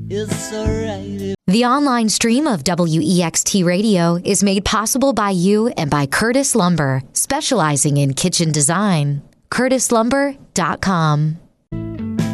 It's alright. The online stream of WEXT Radio is made possible by you and by Curtis Lumber, specializing in kitchen design. CurtisLumber.com.